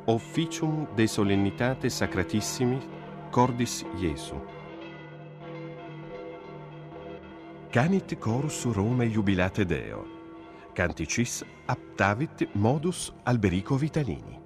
Officium de solennitate sacratissimi cordis Iesu. Canit chorus Rome jubilate Deo. Canticis aptavit modus Alberico Vitalini.